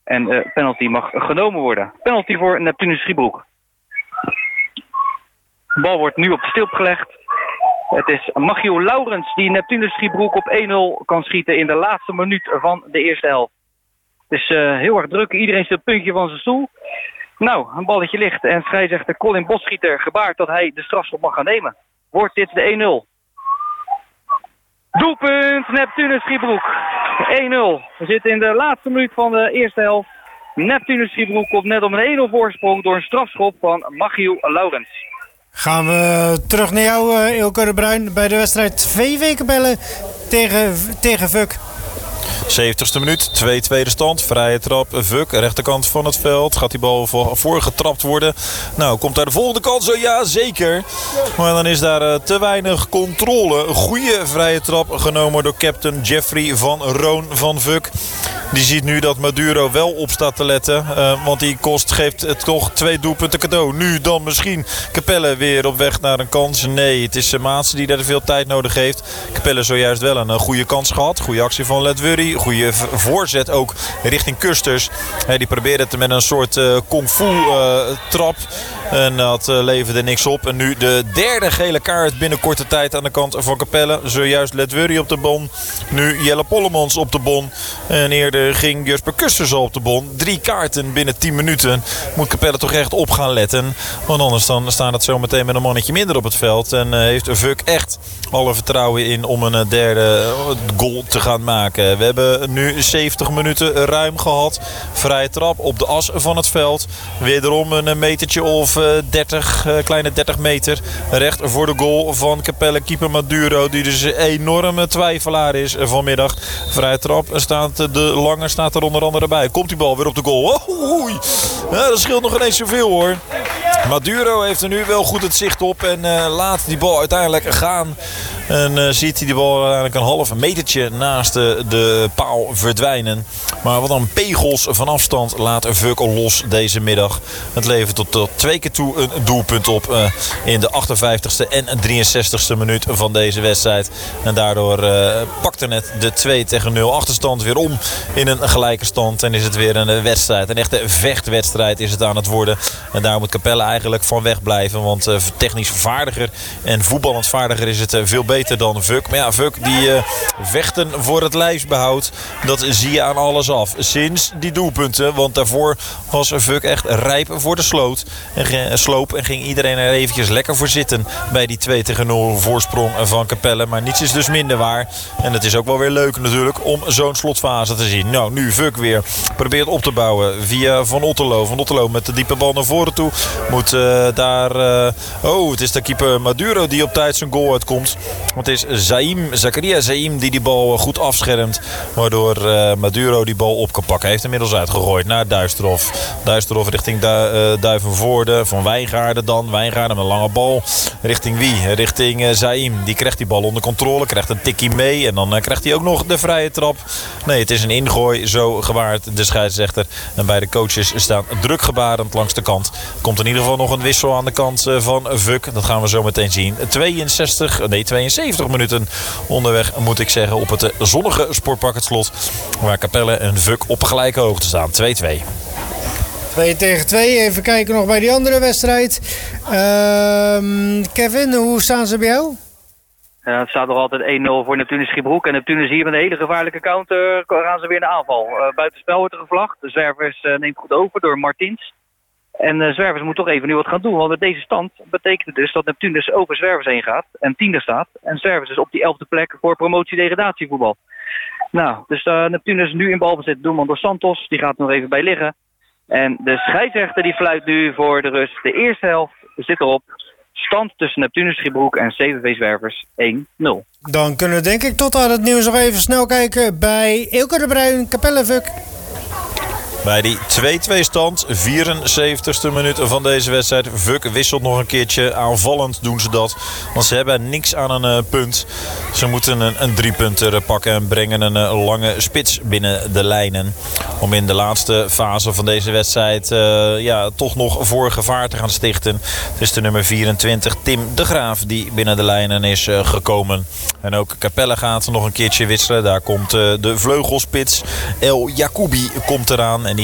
En penalty mag genomen worden. Penalty voor Neptunus Schiebroek. De bal wordt nu op de stip gelegd. Het is Machiel Laurens die Neptunus Schiebroek op 1-0 kan schieten in de laatste minuut van de eerste helft. Het is heel erg druk. Iedereen zit op het puntje van zijn stoel. Nou, een balletje ligt en scheidsrechter Colin Bosschieter gebaart dat hij de strafschop mag gaan nemen. Wordt dit de 1-0? Doelpunt Neptunus Schiebroek. 1-0. We zitten in de laatste minuut van de eerste helft. Neptunus Schiebroek komt net op een 1-0 voorsprong door een strafschop van Machiel Laurens. Gaan we terug naar jou, Ilke de Bruin, bij de wedstrijd VV Capelle tegen Vuk. 70ste minuut, 2-2 de stand. Vrije trap, Vuk, rechterkant van het veld. Gaat die bal voor getrapt worden. Nou, komt daar de volgende kans? Ja, zeker. Maar dan is daar te weinig controle. Een goede vrije trap genomen door captain Jeffrey van Roon van Vuk. Die ziet nu dat Maduro wel op staat te letten. Want die geeft het toch 2 doelpunten cadeau. Nu dan misschien Capelle weer op weg naar een kans. Nee, het is Maatsen die daar veel tijd nodig heeft. Capelle zojuist wel een goede kans gehad. Goede actie van Ledwurry. Goede voorzet ook richting Kusters. Die probeerde het met een soort kung fu trap. En dat leverde niks op. En nu de derde gele kaart binnen korte tijd aan de kant van Capelle. Zojuist Ledwurry op de bon. Nu Jelle Pollemans op de bon. En eerder ging Jesper Kusters al op de bon. 3 kaarten binnen 10 minuten. Moet Capelle toch echt op gaan letten. Want anders dan staat het zo meteen met een mannetje minder op het veld. En heeft Vuk echt alle vertrouwen in om een derde goal te gaan maken. We hebben nu 70 minuten ruim gehad. Vrije trap op de as van het veld. Wederom een metertje of 30, kleine 30 meter. Recht voor de goal van Capelle keeper Maduro. Die dus een enorme twijfelaar is vanmiddag. Vrije trap de lange staat er onder andere bij. Komt die bal weer op de goal. Oei. Ja, dat scheelt nog ineens zoveel hoor. Maduro heeft er nu wel goed het zicht op. En laat die bal uiteindelijk gaan. En ziet hij die bal eigenlijk een half metertje naast de paal verdwijnen. Maar wat een pegels van afstand laat Vuk los deze middag. Het levert tot 2 keer toe een doelpunt op in de 58ste en 63ste minuut van deze wedstrijd. En daardoor pakte het de 2-0 achterstand weer om in een gelijke stand. En is het weer een wedstrijd. Een echte vechtwedstrijd is het aan het worden. En daar moet Capelle eigenlijk van weg blijven. Want technisch vaardiger en voetballend vaardiger is het veel beter dan Vuk. Maar ja, Vuk die vechten voor het lijfsbehoud. Dat zie je aan alles af. Sinds die doelpunten. Want daarvoor was Vuk echt rijp voor de sloop. En ging iedereen er eventjes lekker voor zitten. Bij die 2-0 voorsprong van Capelle. Maar niets is dus minder waar. En het is ook wel weer leuk natuurlijk om zo'n slotfase te zien. Nou, nu Vuk weer probeert op te bouwen via Van Otterlo. Van Otterlo met de diepe bal naar voren toe. Moet daar... het is de keeper Maduro die op tijd zijn goal uitkomt. Want het is Zakaria Zaim die bal goed afschermt. Waardoor Maduro die bal op kan pakken. Hij heeft inmiddels uitgegooid naar Duisterhof. Duisterhof richting Duivenvoorde. Van Wijngaarden dan. Wijngaarden met een lange bal. Richting wie? Richting Zaim. Die krijgt die bal onder controle. Krijgt een tikkie mee. En dan krijgt hij ook nog de vrije trap. Nee, het is een ingooi. Zo gewaard de scheidsrechter. En beide coaches staan druk gebarend langs de kant. Komt in ieder geval nog een wissel aan de kant van Vuk. Dat gaan we zo meteen zien. 72 minuten onderweg moet ik zeggen op het zonnige Sportpark Het Slot. Waar Capelle en Vuk op gelijke hoogte staan. 2-2. 2 tegen 2. Even kijken nog bij die andere wedstrijd. Kevin, hoe staan ze bij jou? Het staat nog altijd 1-0 voor Neptunus Schiebroek. En Neptunus hier met een hele gevaarlijke counter gaan ze weer naar aanval. Buitenspel wordt er gevlacht. De Zwervers neemt goed over door Martins. En Zwervers moet toch even nu wat gaan doen. Want met deze stand betekent het dus dat Neptunus over Zwervers heen gaat. En 10e staat. En Zwervers is op die 11e plek voor promotie-degradatievoetbal. Nou, dus Neptunus nu in balbezit. Doelman door Santos. Die gaat nog even bij liggen. En de scheidsrechter die fluit nu voor de rust. De eerste helft zit erop. Stand tussen Neptunus Schiebroek en CVV Zwervers 1-0. Dan kunnen we denk ik tot aan het nieuws nog even snel kijken bij Ilke de Bruin, Capelle Vuk. Bij die 2-2 stand, 74ste minuut van deze wedstrijd. Vuk wisselt nog een keertje. Aanvallend doen ze dat. Want ze hebben niks aan een punt. Ze moeten een 3-punter pakken en brengen een lange spits binnen de lijnen. Om in de laatste fase van deze wedstrijd toch nog voor gevaar te gaan stichten. Het is de nummer 24, Tim de Graaf, die binnen de lijnen is gekomen. En ook Capelle gaat nog een keertje wisselen. Daar komt de vleugelspits El Jacoubi komt eraan. En